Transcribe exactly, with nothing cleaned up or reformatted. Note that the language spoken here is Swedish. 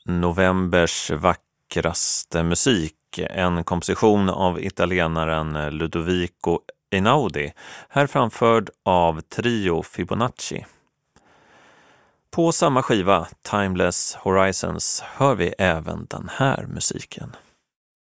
novembers vackraste musik, en komposition av italienaren Ludovico Einaudi, här framförd av Trio Fibonacci. På samma skiva, Timeless Horizons, hör vi även den här musiken.